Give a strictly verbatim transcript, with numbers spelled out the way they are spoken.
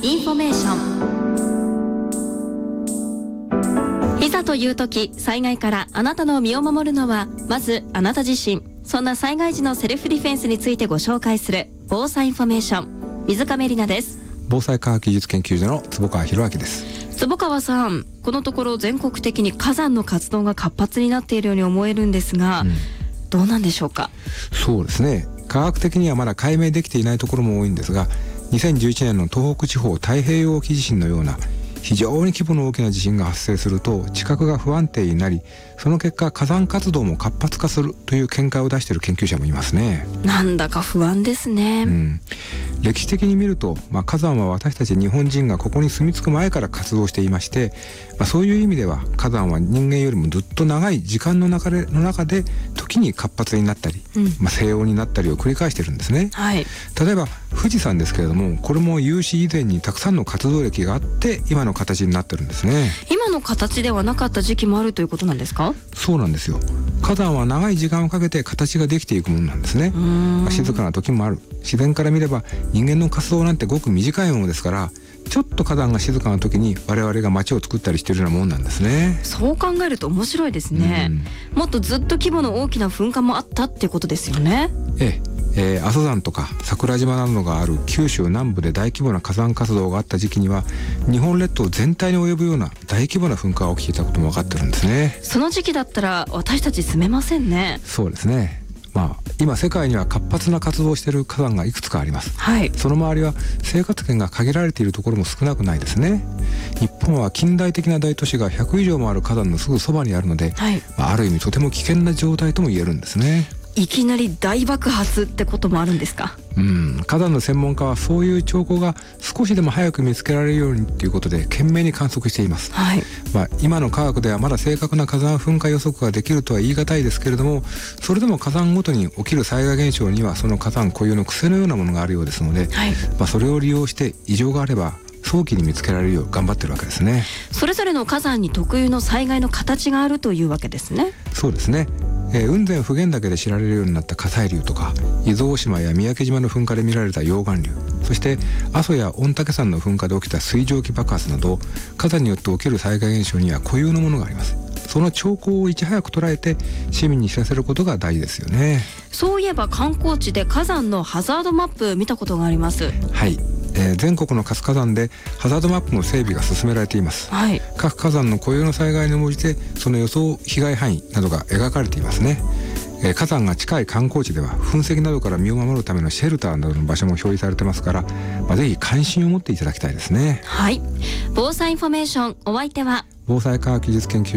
インフォメーション。いざという時、災害からあなたの身を守るのはまずあなた自身。そんな災害時のセルフディフェンスについてご紹介する防災インフォメーション。水亀里奈です。 防災科学技術研究所の坪川博明です。 坪川さん、このところ全国的に火山の活動が活発になっているように思えるんですが、うん、どうなんでしょうか。 そうですね、科学的にはまだ解明できていないところも多いんですが、にせんじゅういちねんの東北地方太平洋沖地震のような非常に規模の大きな地震が発生すると地殻が不安定になり、その結果火山活動も活発化するという見解を出している研究者もいますね。 なんだか不安ですね、 うん、歴史的に見ると、まあ、火山は私たち日本人がここに住み着く前から活動していまして、まあ、そういう意味では火山は人間よりもずっと長い時間の流れの中で時に活発になったり、うん、まあ、静穏になったりを繰り返しているんですね、 はい、 例えば富士山ですけれども、これも有史以前にたくさんの活動歴があって今の形になってるんですね。 今の形ではなかった時期もあるということなんですか。 そうなんですよ。火山は長い時間をかけて形ができていくものなんですね。まあ、静かな時もある。自然から見れば人間の活動なんてごく短いものですから、ちょっと火山が静かな時に我々が街を作ったりしているようなものなんですね。 そう考えると面白いですね、うん、もっとずっと規模の大きな噴火もあったっていうことですよね。 えええー、阿蘇山とか桜島などがある九州南部で大規模な火山活動があった時期には日本列島全体に及ぶような大規模な噴火が起きていたことも分かってるんですね。 その時期だったら私たち住めませんね。 そうですね。まあ、今世界には活発な活動をしている火山がいくつかあります、 はい、その周りは生活圏が限られているところも少なくないですね。日本は近代的な大都市がひゃくいじょうもある火山のすぐそばにあるので、はい、まあ、ある意味とても危険な状態とも言えるんですね。 いきなり大爆発ってこともあるんですか。 うん、火山の専門家はそういう兆候が少しでも早く見つけられるようにということで懸命に観測しています、はい、まあ、今の科学ではまだ正確な火山噴火予測ができるとは言い難いですけれども、それでも火山ごとに起きる災害現象にはその火山固有の癖のようなものがあるようですので、はい、まあ、それを利用して異常があれば早期に見つけられるよう頑張ってるわけですね。 それぞれの火山に特有の災害の形があるというわけですね。 そうですね。えー、雲仙普賢岳で知られるようになった火砕流とか、伊豆大島や三宅島の噴火で見られた溶岩流、そして阿蘇や御嶽山の噴火で起きた水蒸気爆発など火山によって起きる災害現象には固有のものがあります。その兆候をいち早く捉えて市民に知らせることが大事ですよね。 そういえば観光地で火山のハザードマップ見たことがあります。 はい、えー、全国の活火山でハザードマップの整備が進められています、はい、各火山の固有の災害に応じてその予想被害範囲などが描かれていますね。えー、火山が近い観光地では噴石などから身を守るためのシェルターなどの場所も表示されてますから、まあ、ぜひ関心を持っていただきたいですね。 はい、防災インフォメーション、お相手は防災科学技術研究